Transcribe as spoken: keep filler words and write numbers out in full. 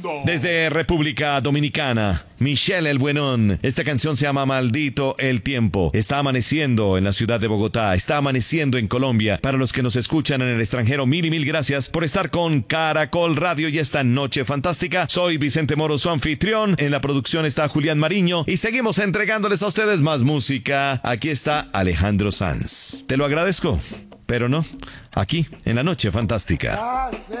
mundo. Desde República Dominicana, Michelle El Buenón. Esta canción se llama Maldito el Tiempo. Está amaneciendo en la ciudad de Bogotá, está amaneciendo en Colombia. Para los que nos escuchan en el extranjero, mil y mil gracias por estar con Caracol Radio y esta noche fantástica. Soy Vicente Moro, su anfitrión. En la producción está Julián Mariño y seguimos entregándoles a ustedes más música. Aquí está Alejandro Sanz. Te lo agradezco, pero no, aquí en la noche fantástica.